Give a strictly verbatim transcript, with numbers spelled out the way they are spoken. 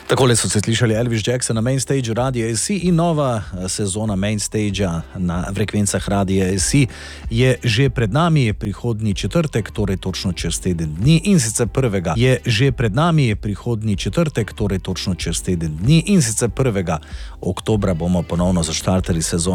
Takole so se slišali Elvis Jackson na Mainstage Radia S I in nova sezona Mainstagea na frekvencah Radia S I je že pred nami, prihodnji četrtek, torej točno čez teden dni in sicer prvega je že pred nami, prihodnji četrtek, torej točno čez teden dni in sicer prvega oktobra bomo ponovno zaštartali sezono